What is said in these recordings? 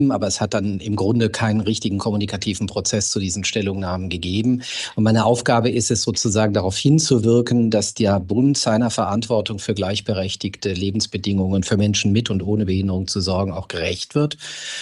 aber es hat dann im Grunde keinen richtigen kommunikativen Prozess zu diesen Stellungnahmen gegeben. Und meine Aufgabe ist es sozusagen darauf hinzuwirken, dass der Bund seiner Verantwortung für gleichberechtigte Lebensbedingungen für Menschen mit und ohne Behinderung zu sorgen auch gerecht wird.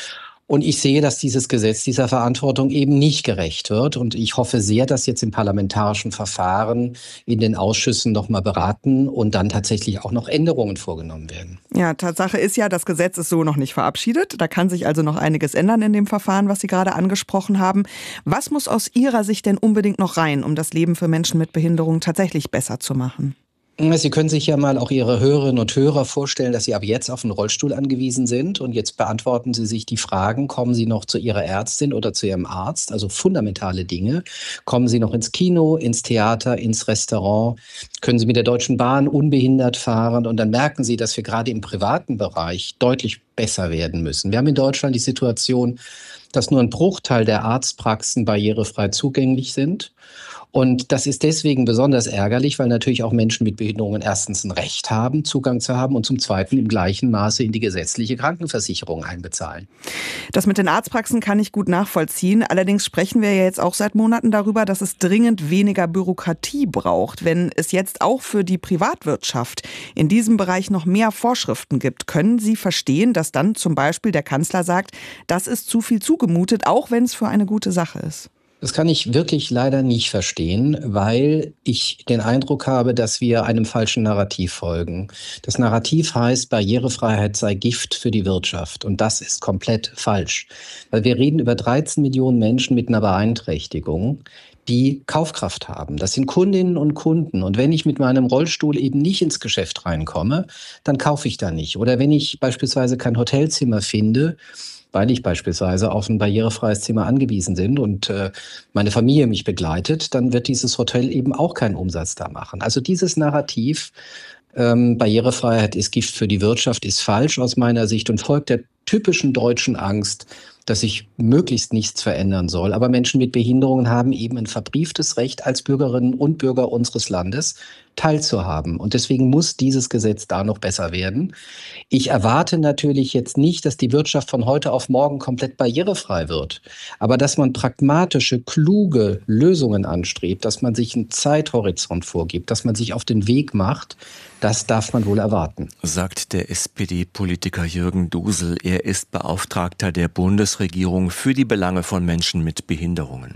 Und ich sehe, dass dieses Gesetz dieser Verantwortung eben nicht gerecht wird. Und ich hoffe sehr, dass jetzt im parlamentarischen Verfahren in den Ausschüssen noch mal beraten und dann tatsächlich auch noch Änderungen vorgenommen werden. Ja, Tatsache ist ja, das Gesetz ist so noch nicht verabschiedet. Da kann sich also noch einiges ändern in dem Verfahren, was Sie gerade angesprochen haben. Was muss aus Ihrer Sicht denn unbedingt noch rein, um das Leben für Menschen mit Behinderung tatsächlich besser zu machen? Sie können sich ja mal auch Ihre Hörerinnen und Hörer vorstellen, dass Sie ab jetzt auf einen Rollstuhl angewiesen sind. Und jetzt beantworten Sie sich die Fragen, kommen Sie noch zu Ihrer Ärztin oder zu Ihrem Arzt? Also fundamentale Dinge. Kommen Sie noch ins Kino, ins Theater, ins Restaurant? Können Sie mit der Deutschen Bahn unbehindert fahren? Und dann merken Sie, dass wir gerade im privaten Bereich deutlich besser werden müssen. Wir haben in Deutschland die Situation, dass nur ein Bruchteil der Arztpraxen barrierefrei zugänglich sind. Und das ist deswegen besonders ärgerlich, weil natürlich auch Menschen mit Behinderungen erstens ein Recht haben, Zugang zu haben und zum Zweiten im gleichen Maße in die gesetzliche Krankenversicherung einbezahlen. Das mit den Arztpraxen kann ich gut nachvollziehen. Allerdings sprechen wir ja jetzt auch seit Monaten darüber, dass es dringend weniger Bürokratie braucht. Wenn es jetzt auch für die Privatwirtschaft in diesem Bereich noch mehr Vorschriften gibt, können Sie verstehen, dass dann zum Beispiel der Kanzler sagt, das ist zu viel zugemutet, auch wenn es für eine gute Sache ist? Das kann ich wirklich leider nicht verstehen, weil ich den Eindruck habe, dass wir einem falschen Narrativ folgen. Das Narrativ heißt, Barrierefreiheit sei Gift für die Wirtschaft. Und das ist komplett falsch. Weil wir reden über 13 Millionen Menschen mit einer Beeinträchtigung, die Kaufkraft haben. Das sind Kundinnen und Kunden. Und wenn ich mit meinem Rollstuhl eben nicht ins Geschäft reinkomme, dann kaufe ich da nicht. Oder wenn ich beispielsweise kein Hotelzimmer finde, weil ich beispielsweise auf ein barrierefreies Zimmer angewiesen bin und meine Familie mich begleitet, dann wird dieses Hotel eben auch keinen Umsatz da machen. Also dieses Narrativ, Barrierefreiheit ist Gift für die Wirtschaft, ist falsch aus meiner Sicht und folgt der typischen deutschen Angst, dass sich möglichst nichts verändern soll. Aber Menschen mit Behinderungen haben eben ein verbrieftes Recht, als Bürgerinnen und Bürger unseres Landes teilzuhaben. Und deswegen muss dieses Gesetz da noch besser werden. Ich erwarte natürlich jetzt nicht, dass die Wirtschaft von heute auf morgen komplett barrierefrei wird. Aber dass man pragmatische, kluge Lösungen anstrebt, dass man sich einen Zeithorizont vorgibt, dass man sich auf den Weg macht, das darf man wohl erwarten. Sagt der SPD-Politiker Jürgen Dusel. Er ist Beauftragter der Bundesregierung für die Belange von Menschen mit Behinderungen.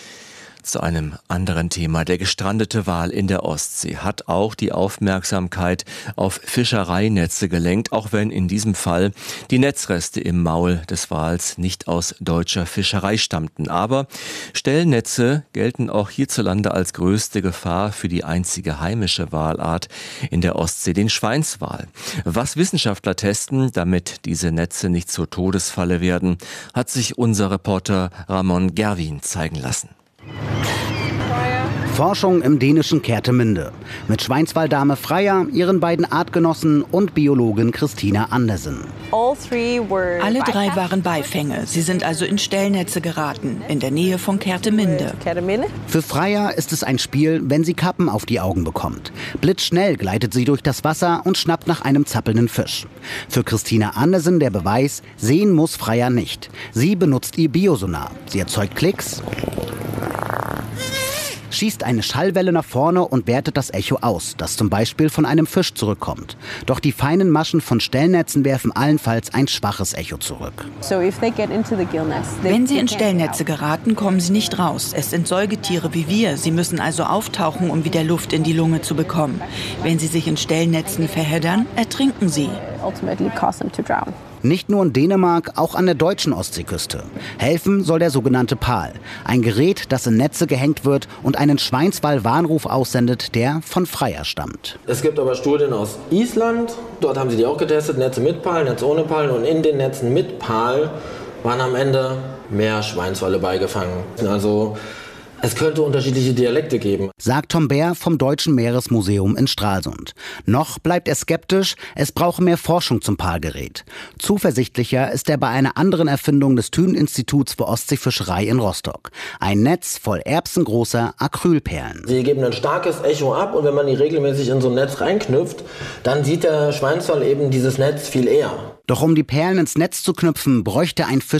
Zu einem anderen Thema. Der gestrandete Wal in der Ostsee hat auch die Aufmerksamkeit auf Fischereinetze gelenkt, auch wenn in diesem Fall die Netzreste im Maul des Wals nicht aus deutscher Fischerei stammten. Aber Stellnetze gelten auch hierzulande als größte Gefahr für die einzige heimische Walart in der Ostsee, den Schweinswal. Was Wissenschaftler testen, damit diese Netze nicht zur Todesfalle werden, hat sich unser Reporter Ramon Gerwin zeigen lassen. Forschung im dänischen Kertemünde. Mit Schweinswaldame Freya, ihren beiden Artgenossen und Biologin Christina Andersen. Alle drei waren Beifänge. Sie sind also in Stellnetze geraten, in der Nähe von Kertemünde. Für Freya ist es ein Spiel, wenn sie Kappen auf die Augen bekommt. Blitzschnell gleitet sie durch das Wasser und schnappt nach einem zappelnden Fisch. Für Christina Andersen der Beweis, sehen muss Freya nicht. Sie benutzt ihr Biosonar. Sie erzeugt Klicks, schießt eine Schallwelle nach vorne und wertet das Echo aus, das zum Beispiel von einem Fisch zurückkommt. Doch die feinen Maschen von Stellnetzen werfen allenfalls ein schwaches Echo zurück. Wenn sie in Stellnetze geraten, kommen sie nicht raus. Es sind Säugetiere wie wir. Sie müssen also auftauchen, um wieder Luft in die Lunge zu bekommen. Wenn sie sich in Stellnetzen verheddern, ertrinken sie. Nicht nur in Dänemark, auch an der deutschen Ostseeküste. Helfen soll der sogenannte PAL. Ein Gerät, das in Netze gehängt wird und einen Schweinswal-Warnruf aussendet, der von Freya stammt. Es gibt aber Studien aus Island. Dort haben sie die auch getestet. Netze mit PAL, Netze ohne PAL. Und in den Netzen mit PAL waren am Ende mehr Schweinswale beigefangen. Also Es könnte unterschiedliche Dialekte geben, sagt Tom Bär vom Deutschen Meeresmuseum in Stralsund. Noch bleibt er skeptisch, es brauche mehr Forschung zum Palgerät. Zuversichtlicher ist er bei einer anderen Erfindung des Thünen-Instituts für Ostseefischerei in Rostock. Ein Netz voll erbsengroßer Acrylperlen. Sie geben ein starkes Echo ab und wenn man die regelmäßig in so ein Netz reinknüpft, dann sieht der Schweinswal eben dieses Netz viel eher. Doch um die Perlen ins Netz zu knüpfen, bräuchte ein Fisch